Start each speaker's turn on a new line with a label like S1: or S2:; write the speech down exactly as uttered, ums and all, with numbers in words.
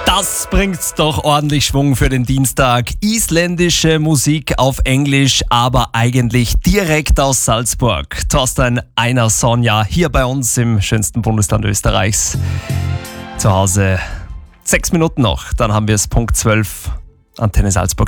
S1: Das bringt doch ordentlich Schwung für den Dienstag. Isländische Musik auf Englisch, aber eigentlich direkt aus Salzburg. Thorstein Einarsson, ja, hier bei uns im schönsten Bundesland Österreichs. Zu Hause sechs Minuten noch, dann haben wir es Punkt zwölf. Antenne Salzburg.